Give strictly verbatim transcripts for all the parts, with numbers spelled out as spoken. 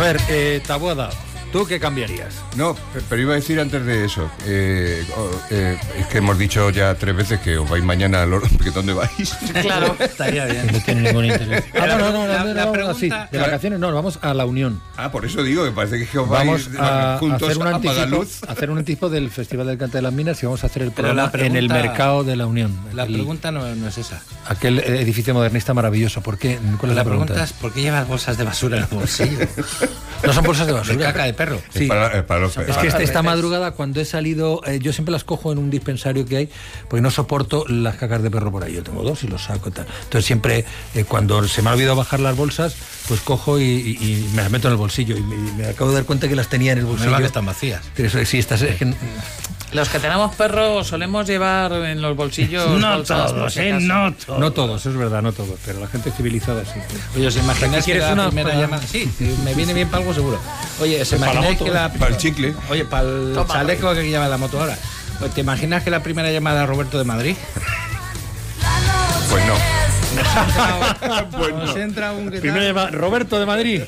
ver, eh, Taboada, ¿tú qué cambiarías? No, pero iba a decir antes de eso, eh, eh, es que hemos dicho ya tres veces que os vais mañana a Loro, porque ¿dónde vais? Claro, estaría bien. No tiene ningún interés. Ah, no, no, no, La- no, la no, pregunta- sí, de vacaciones no, vamos a la Unión. Ah, por eso digo que parece que os Vamos vais a juntos hacer un a apagar anticipo, luz. hacer un anticipo del Festival del Cante de las Minas y vamos a hacer el Pero programa la pregunta- en el mercado de la Unión. La el- pregunta no, no es esa. Aquel edificio modernista maravilloso. ¿Por qué? ¿Cuál es La la pregunta? pregunta es ¿por qué llevas bolsas de basura en el bolsillo? No son bolsas de De basura. caca de perro. Es Sí. para, es para los Es que para- este- esta veces- madrugada cuando he salido, eh, yo siempre las cojo en un dispensario que hay, porque no soporto las cacas de perro por ahí. Yo tengo dos y los saco y tal. Entonces siempre, eh, cuando se me ha olvidado bajar las bolsas, pues cojo y, y- y me las meto en el bolsillo. Y me, y me acabo de dar cuenta que las tenía en el bolsillo. Menos que están vacías. Pero eso, sí, estas, es que- Los que tenemos perros solemos llevar en los bolsillos No bolsas, por todos, si ¿eh? acaso. No todos. no todos, es verdad, no todos, pero la gente civilizada sí. Oye, ¿os imagináis que ¿Quieres la una primera para- llamada... Sí, sí, me viene bien para algo seguro. Oye, ¿os Para la imagináis moto, que la... para el chicle. Oye, para el Toma. chaleco que lleva la moto ahora. Pues, ¿te imaginas que la primera llamada a Roberto de Madrid? Pues no. Pues nos entra un... ¿qué Primero tal? llama Roberto de Madrid.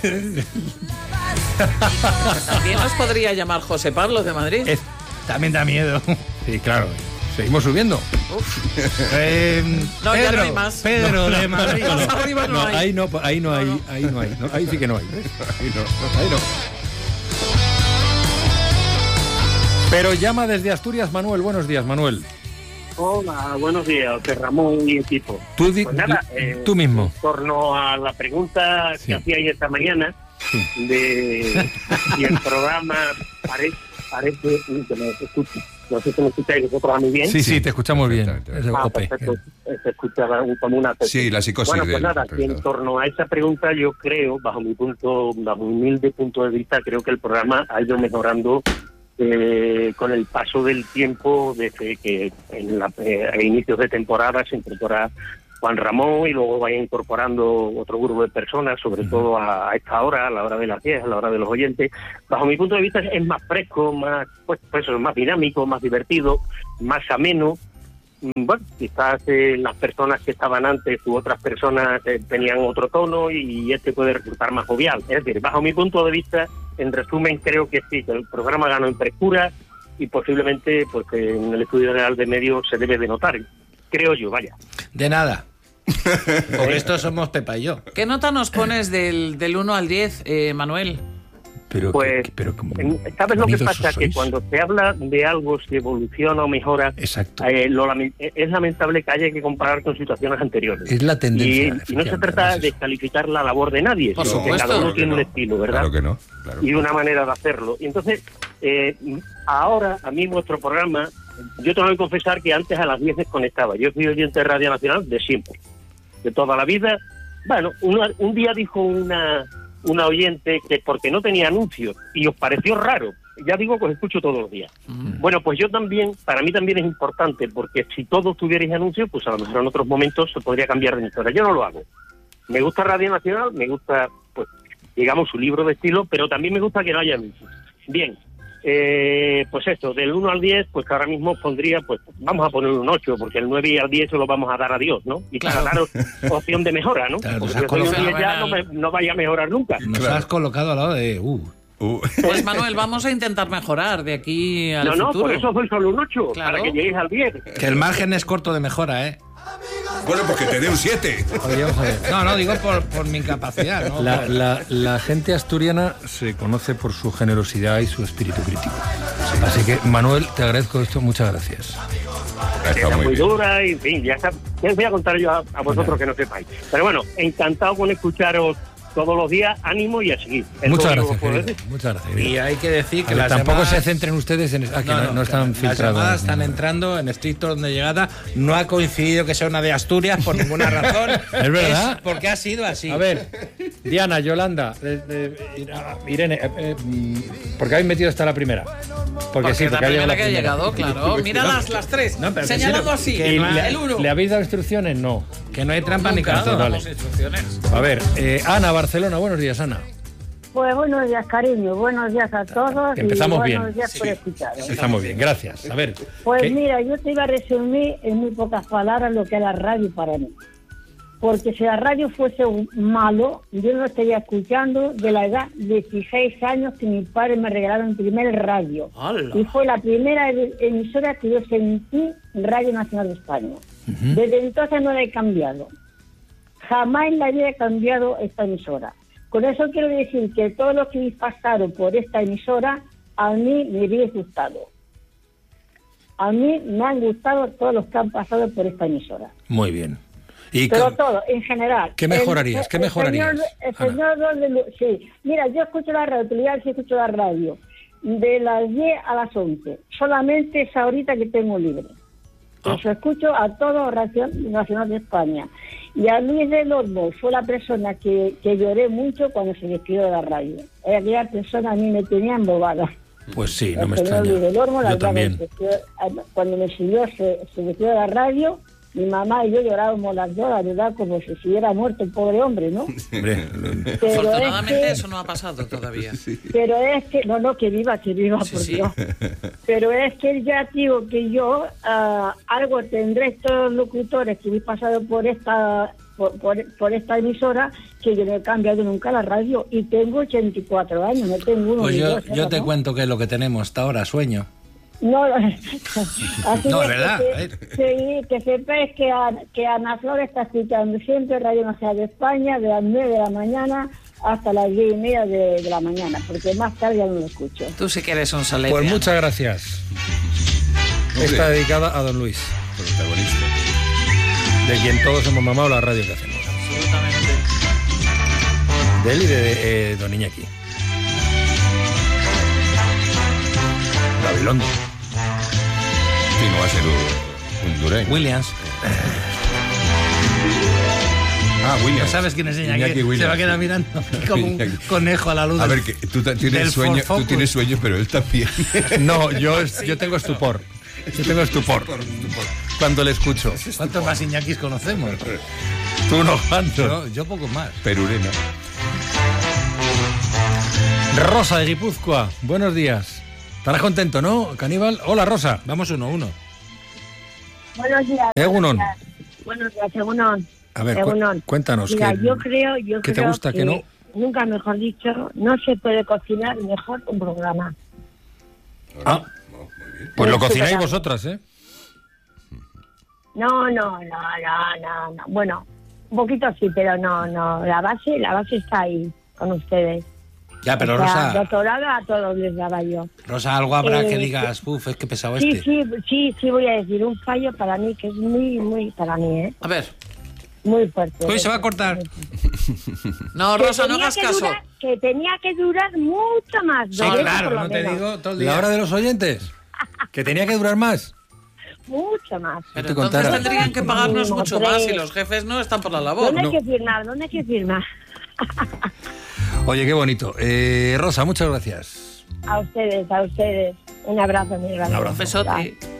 También nos podría llamar José Pablo de Madrid. Es- También da miedo. sí, claro. Seguimos subiendo. Eh, No, Pedro, ya no hay más. Pedro de Madrid. Más arriba no, No, hay. ahí no, ahí no hay, ahí no hay, no, ahí sí que no hay. Ahí no. Ahí no. Pero llama desde Asturias Manuel. Buenos días, Manuel. Hola, buenos días, que Ramón y equipo. Tú, di- Pues nada, di- eh, tú mismo. En torno a la pregunta Sí. que hacíais esta mañana, de si el programa parece, parece que me escucha, no sé si me escucháis vosotros a mí bien. Sí, sí, te escuchamos bien. Perfectamente. Es de Ah, O P. perfecto, se escucha como una... Sí, la psicosis Bueno, pues del nada, que en realizador. torno a esa pregunta yo creo, bajo mi punto, bajo mi humilde punto de vista, creo que el programa ha ido mejorando eh, con el paso del tiempo, desde que en la, eh, a inicios de temporada se incorpora Juan Ramón y luego vaya incorporando otro grupo de personas, sobre todo a, a esta hora, a la hora de las diez, a la hora de los oyentes. Bajo mi punto de vista es más fresco, más pues, pues eso, más dinámico, más divertido, más ameno. Mm, Bueno, quizás eh, las personas que estaban antes u otras personas eh, tenían otro tono y este puede resultar más jovial. Es decir, bajo mi punto de vista, en resumen, creo que sí, que el programa ganó en frescura y posiblemente pues que en el Estudio General de Medios se debe de notar. Creo yo, vaya. De nada. Por esto somos Pepa y yo. ¿Qué nota nos pones del, del uno al diez, eh, Manuel? Pero, Pues, que- pero como- En- ¿Sabes lo que unidos pasa? Que sois. cuando se habla de algo, si evoluciona o mejora, Exacto. eh, lo lame- es lamentable que haya que comparar con situaciones anteriores. Es la tendencia. Y, y no se efectivamente, trata además de eso. calificar la labor de nadie, Por sino que supuesto. cada uno Claro que tiene un no. estilo, ¿verdad? Claro que no. Claro. Y una manera de hacerlo. Y entonces, eh, ahora, a mí vuestro programa, yo tengo que confesar que antes a las diez desconectaba. Yo fui oyente de Radio Nacional de siempre, de toda la vida. Bueno, una- un día dijo una, una oyente que porque no tenía anuncios y os pareció raro. Ya digo que os escucho todos los días. Mm. Bueno, pues yo también, para mí también es importante, porque si todos tuvierais anuncios, pues a lo mejor en otros momentos se podría cambiar de emisora. Yo no lo hago. Me gusta Radio Nacional, me gusta, pues, digamos, su libro de estilo, pero también me gusta que no haya anuncios. Bien, eh, pues esto, del uno al diez, pues que ahora mismo pondría, pues vamos a poner un ocho, porque el nueve y al diez se lo vamos a dar a Dios, ¿no? Y para daros opción de mejora, ¿no? Claro, Porque nos has si yo soy un colocado diez ya en no, me- no vaya a mejorar nunca. Nos Claro. has colocado al lado de... Uh, Uh, Pues Manuel, vamos a intentar mejorar de aquí al No, no, futuro. por eso soy solo un ocho, Claro. para que lleguéis al diez. que el margen es corto de mejora, ¿eh? bueno, pues que te dé un siete. Oye, vamos a ver. No, no, digo por, por mi incapacidad, ¿no? La, la- la gente asturiana se conoce por su generosidad y su espíritu crítico. Así que, Manuel, te agradezco esto. Muchas gracias. Ha estado Era muy muy bien. dura y en fin, ya está. Ya os voy a contar yo a, a vosotros que no sepáis. Pero bueno, encantado con escucharos todos los días, ánimo y a seguir. Es Muchas lo único gracias, que puedo querido. decir. Muchas gracias. Y querido. hay que decir A que ver, las tampoco llamadas- se centren ustedes en... Ah, que no, no están Las filtradas. llamadas están No. entrando en estricto orden de llegada. No ha coincidido que sea una de Asturias por ninguna razón. ¿Es verdad? Es porque ha sido así. A ver, Diana, Yolanda, eh, eh, Irene, eh, eh, mm, ¿por qué habéis metido hasta la primera? Porque, Porque sí, la porque ha primera llegado la que ha primera. llegado, claro. Mira las, las tres. No, pero que Señalando sí, así. que ¿Y no le, el uno. ¿Le habéis dado instrucciones? No. Que no hay trampa ni Nunca cartón. vale. damos instrucciones. A ver, eh, Ana, Barcelona, buenos días, Ana. Pues buenos días, cariño. Buenos días a todos. Empezamos y bien. buenos días por escucharos. Estamos bien, gracias. A ver, Pues ¿qué? mira, yo te iba a resumir en muy pocas palabras lo que es la radio para mí. porque si la radio fuese un malo, yo no estaría escuchando de la edad de dieciséis años que mi padre me regalaron el primer radio. ¡Hala! Y fue la primera emisora que yo sentí, Radio Nacional de España. Uh-huh. Desde entonces no la he cambiado. Jamás en la vida he cambiado esta emisora. Con eso quiero decir que todos los que habéis pasado por esta emisora, a mí me habéis gustado. A mí me han gustado todos los que han pasado por esta emisora. Muy bien. Y Pero con... todo, en general. ¿Qué mejorarías? El, ¿Qué mejorarías? El señor, el señor de, sí. Mira, yo escucho la radio, utilidad, sí escucho la radio de las diez a las once. Solamente es ahorita que tengo libre. Ah. Eso escucho a todo Radio Nacional de España. Y a Luis del Olmo fue la persona que, que lloré mucho cuando se despidió de la radio. Aquella persona a mí me tenía embobada. Pues sí, no el me señor extraña. Luis del Olmo, la Yo también. Cuando me siguió, se, se despidió de la radio. Mi mamá y yo llorábamos las dos, la verdad, como si se hubiera muerto el pobre hombre, ¿no? Hombre, Pero afortunadamente es que, eso no ha pasado todavía. Sí. pero es que, no, no, que viva, que viva, Sí, por sí. Dios. Pero es que ya digo que yo, uh, algo tendré estos locutores que he pasado por esta por, por, por esta emisora, que yo no he cambiado nunca la radio, y tengo ochenta y cuatro años, no tengo uno pues ni yo, dos, yo te ¿no? cuento qué es lo que tenemos hasta ahora, sueño. No, así No, es ¿verdad? Que, sí, que sepáis que, Ana- que Ana Flor está escuchando siempre Radio Nacional de España de las nueve de la mañana hasta las diez y media de, de la mañana, porque más tarde ya no lo escucho. Tú sí que eres un solemne. Pues muchas gracias. Hombre. Está dedicada a don Luis, Protagonista. de quien todos hemos mamado la radio que hacemos. Absolutamente. De él y de eh, don Iñaki. Gabilondo. Sí, no va a ser un, un Dureñ. Williams. Ah, William. ¿No sabes quién es Iñaki? Iñaki Se Williams, va a quedar sí. mirando como un Iñaki. conejo a la luz. A del- ver, que tú ta- del tienes Ford sueño, Focus. tú tienes sueño, pero él también. No, yo, es- yo tengo estupor. Yo tengo estupor cuando le escucho. ¿Cuántos más Iñakis conocemos? Tú unos cuantos. Yo, yo pocos más. Perurena. Rosa de Guipúzcoa, buenos días. Estarás contento, ¿no, Caníbal? Hola, Rosa. Vamos uno a uno. Buenos días. Egunon. Buenos días, buenos días, Egunon. A ver, cu- Egunon. cuéntanos. Mira, que- yo creo, yo ¿qué te creo gusta, que que no? nunca mejor dicho, no se puede cocinar mejor un programa. Ah, pues lo cocináis vosotras, ¿eh? No, no, no, no, no, no. Bueno, un poquito sí, pero no, no. La base, la base está ahí con ustedes. Ya, pero O sea, Rosa, doctorada a todos les daba yo. Rosa, algo habrá Eh, que digas, uff, es que pesado Sí, este. sí, sí, sí voy a decir un fallo para mí que es muy, muy para mí, ¿eh? A ver. Muy fuerte. Uy, se va a cortar. No, Que Rosa, no tenía hagas que caso. durar- que tenía que durar mucho más. Sí, dos veces claro, por lo no te menos. digo todo el día. ¿La hora de los oyentes? ¿Que tenía que durar más? Mucho más. Pero te entonces contara. tendrían que pagarnos Mínimo mucho tres. más y los jefes no están por la labor. ¿Dónde no. hay que firmar? ¿Dónde hay que firmar? Oye, qué bonito. Eh, Rosa, muchas gracias. A ustedes, a ustedes. Un abrazo, mi hermano. Un abrazo. Besote.